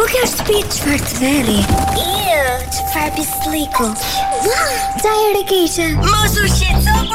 kjo është shtëpi çfarë të veri. Çfarë pisliku. Ca herë keqe. Mos u shqetëso,